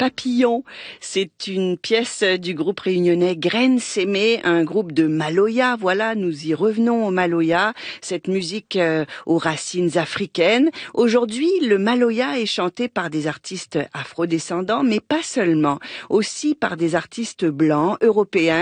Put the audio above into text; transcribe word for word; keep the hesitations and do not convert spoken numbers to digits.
Papillon. C'est une pièce du groupe réunionnais Graines Sémées, un groupe de Maloya. Voilà, nous y revenons au Maloya, cette musique euh, aux racines africaines. Aujourd'hui, le Maloya est chanté par des artistes afrodescendants, mais pas seulement, aussi par des artistes blancs, européens,